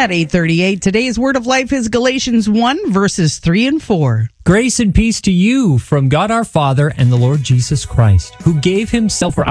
At 8:38, today's word of life is Galatians 1, verses 3 and 4. Grace and peace to you from God our Father and the Lord Jesus Christ, who gave himself for